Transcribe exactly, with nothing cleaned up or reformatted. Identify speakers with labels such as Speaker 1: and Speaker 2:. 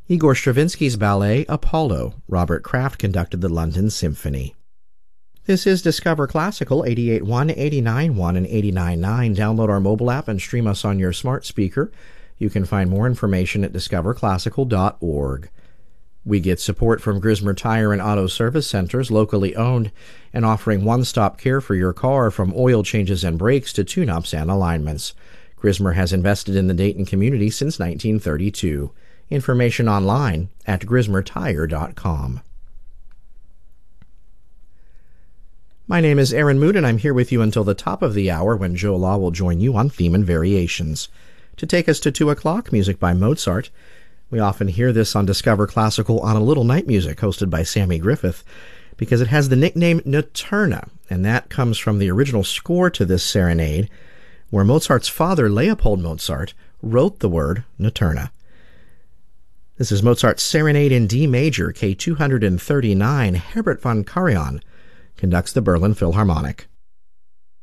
Speaker 1: Igor Stravinsky's ballet Apollo. Robert Kraft conducted the London Symphony. This is Discover Classical, eighty-eight point one, eighty-nine point one, and eighty-nine point nine. Download our mobile app and stream us on your smart speaker. You can find more information at discover classical dot org. We get support from Grismer Tire and Auto Service Centers, locally owned and offering one-stop care for your car from oil changes and brakes to tune-ups and alignments. Grismer has invested in the Dayton community since nineteen thirty-two. Information online at grismer tire dot com. My name is Aaron Mood, and I'm here with you until the top of the hour when Joe Law will join you on Theme and Variations. To take us to two o'clock, music by Mozart. We often hear this on Discover Classical on A Little Night Music, hosted by Sammy Griffith, because it has the nickname Notturna, and that comes from the original score to this serenade, where Mozart's father, Leopold Mozart, wrote the word Notturna. This is Mozart's Serenade in D major, K two thirty-nine. Herbert von Karajan conducts the Berlin Philharmonic.